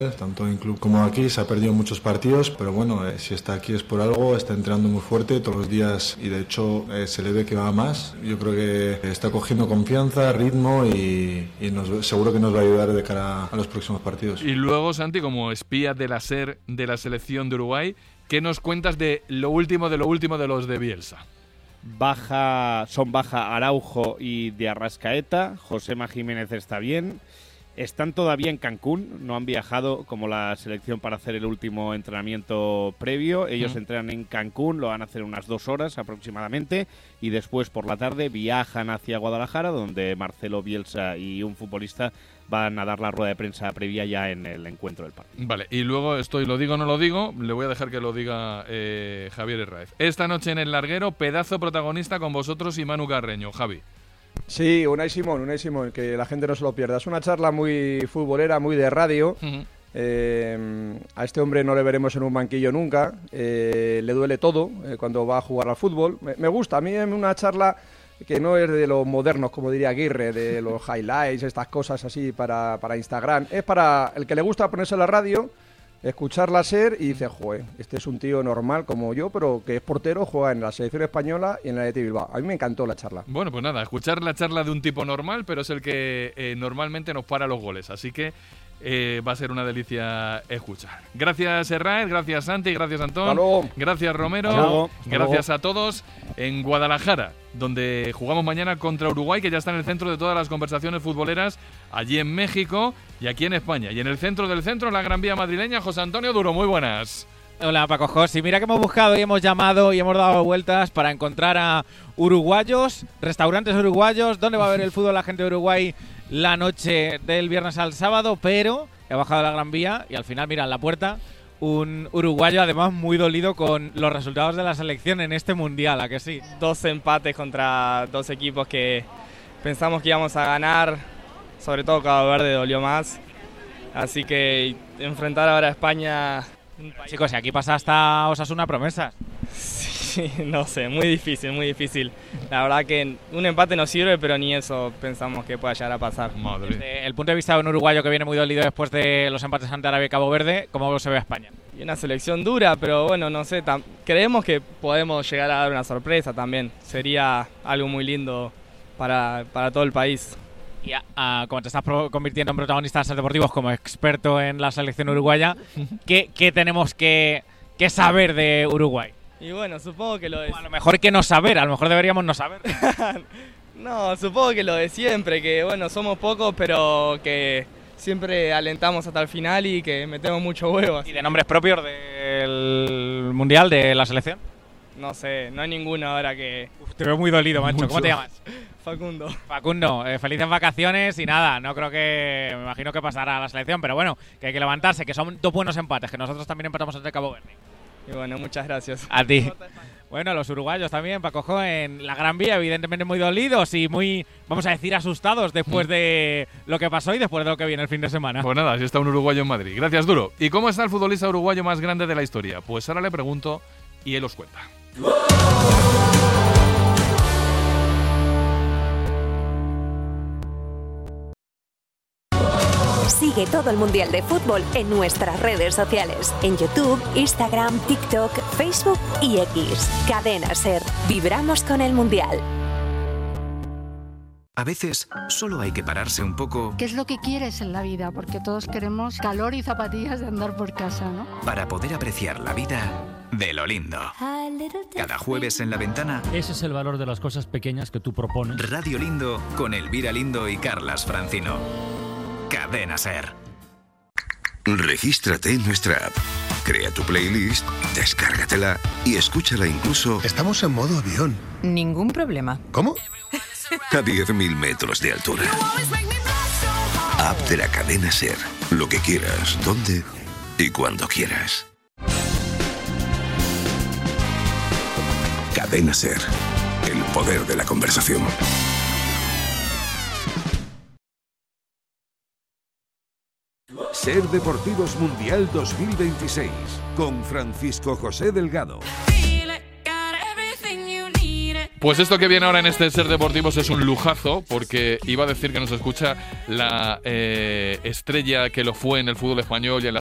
Tanto en club como aquí se ha perdido muchos partidos, pero bueno, si está aquí es por algo, está entrenando muy fuerte todos los días y de hecho se le ve que va más. Yo creo que está cogiendo confianza, ritmo y seguro que nos va a ayudar de cara a los próximos partidos. Y luego, Santi, como espía de la SER de la selección de Uruguay, ¿qué nos cuentas de lo último de los de Bielsa? Son baja Araujo y de Arrascaeta. Josema Jiménez está bien. Están todavía en Cancún, no han viajado como la selección para hacer el último entrenamiento previo. Ellos entrenan en Cancún, lo van a hacer unas 2 horas aproximadamente y después por la tarde viajan hacia Guadalajara, donde Marcelo Bielsa y un futbolista van a dar la rueda de prensa previa ya en el encuentro del partido. Vale, y luego lo digo o no lo digo, le voy a dejar que lo diga Javier Herráez. Esta noche en El Larguero, pedazo protagonista con vosotros y Manu Carreño. Javi. Sí, Unai Simón, que la gente no se lo pierda. Es una charla muy futbolera, muy de radio. A este hombre no le veremos en un banquillo nunca. Le duele todo cuando va a jugar al fútbol. Me gusta, a mí es una charla que no es de los modernos, como diría Aguirre, de los highlights, estas cosas así para Instagram. Es para el que le gusta ponerse la radio, escucharla ser y dice, joder, este es un tío normal como yo, pero que es portero, juega en la selección española y en la de Bilbao. A mí me encantó la charla. Bueno, pues nada, escuchar la charla de un tipo normal, pero es el que normalmente nos para los goles, así que va a ser una delicia escuchar. Gracias Herráez, gracias Santi, gracias Antón, gracias Romero, gracias a todos en Guadalajara, donde jugamos mañana contra Uruguay, que ya está en el centro de todas las conversaciones futboleras, allí en México y aquí en España. Y en el centro del centro, la Gran Vía madrileña, José Antonio Duro, muy buenas. Hola Paco José, mira que hemos buscado y hemos llamado y hemos dado vueltas para encontrar a uruguayos, restaurantes uruguayos, dónde va a ver el fútbol la gente de Uruguay la noche del viernes al sábado, pero he bajado la Gran Vía y al final, mira, en la puerta, un uruguayo además muy dolido con los resultados de la selección en este mundial, ¿a que sí? 2 empates contra 2 equipos que pensamos que íbamos a ganar, sobre todo Cabo Verde dolió más, así que enfrentar ahora a España... Chicos, y aquí pasa hasta Osasuna promesas. Sí, no sé, muy difícil. La verdad que un empate no sirve, pero ni eso pensamos que pueda llegar a pasar. Desde el punto de vista de un uruguayo que viene muy dolido después de los empates ante Arabia y Cabo Verde, ¿cómo se ve a España? Y una selección dura, pero bueno, no sé, creemos que podemos llegar a dar una sorpresa también. Sería algo muy lindo para todo el país. Y como te estás convirtiendo en protagonistas deportivos como experto en la selección uruguaya, ¿qué tenemos que saber de Uruguay? Y bueno, supongo que lo de... A lo mejor que no saber, a lo mejor deberíamos no saber. No, supongo que lo de siempre, que bueno, somos pocos, pero que siempre alentamos hasta el final y que metemos mucho huevo. ¿Y de nombres propios del Mundial, de la selección? No sé, no hay ninguno ahora que... Te veo muy dolido, macho. ¿Cómo te llamas? Facundo, felices vacaciones y nada, no creo que... Me imagino que pasará a la selección, pero bueno, que hay que levantarse, que son 2 buenos empates, que nosotros también empatamos ante Cabo Verde. Y bueno, muchas gracias. A ti. Bueno, los uruguayos también, Paco Jo, en la Gran Vía, evidentemente muy dolidos y muy, vamos a decir, asustados después de lo que pasó y después de lo que viene el fin de semana. Pues nada, así está un uruguayo en Madrid. Gracias, Duro. ¿Y cómo está el futbolista uruguayo más grande de la historia? Pues ahora le pregunto y él os cuenta. Sigue todo el Mundial de Fútbol en nuestras redes sociales, en YouTube, Instagram, TikTok, Facebook y X. Cadena SER. Vibramos con el Mundial. A veces solo hay que pararse un poco. ¿Qué es lo que quieres en la vida? Porque todos queremos calor y zapatillas de andar por casa, ¿no? Para poder apreciar la vida de lo lindo. Cada jueves en La Ventana. Ese es el valor de las cosas pequeñas que tú propones. Radio Lindo con Elvira Lindo y Carlas Francino. Cadena SER. Regístrate en nuestra app. Crea tu playlist, descárgatela y escúchala incluso... Estamos en modo avión. Ningún problema. ¿Cómo? A 10.000 metros de altura. App de la cadena SER. Lo que quieras, donde y cuando quieras. Cadena SER. El poder de la conversación. SER Deportivos Mundial 2026 con Francisco José Delgado. Pues esto que viene ahora en este Ser Deportivos es un lujazo, porque iba a decir que nos escucha la estrella que lo fue en el fútbol español y en la